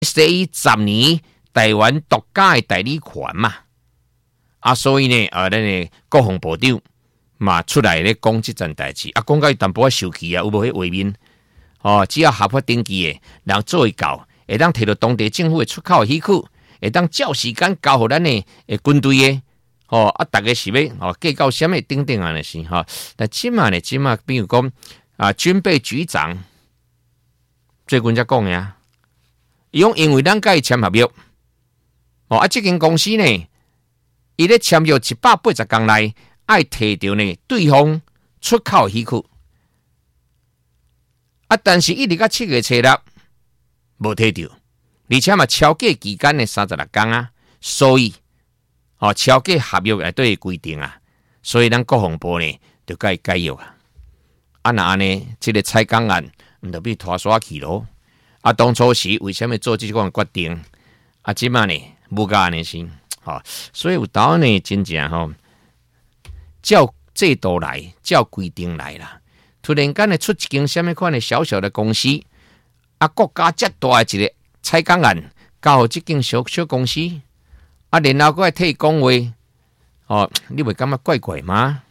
西10年台湾独家的代理权嘛。所以呢，咱的国防部长嘛出来咧讲这件代志，讲到淡薄仔受气有无迄画面？只要合法登记的，人做会到，会当摕到当地政府的出口许可，会当照时间交互咱的军队的。大家是要计较什么等等安尼是但即马，比如讲军备局长最近才讲呀，因为咱甲伊签合约，这间公司呢，伊咧签约180天内，爱摕到呢对方出口许可，但是一直到7月初6无摕到，而且嘛超过期间的36天啊，所以超过合约内底规定啊，所以咱国防部呢就甲伊解约啊。那安尼，这个蔡港案毋就被拖刷去咯。当初时为什么做这款决定？即马呢无甲安尼先，所以有当呢真正照制度来，照规定来啦。突然间呢出一间什么款的小小的公司，国家遮大的一个蔡港案，交予这间小公司，然后佫来替讲话，你会感觉怪怪吗？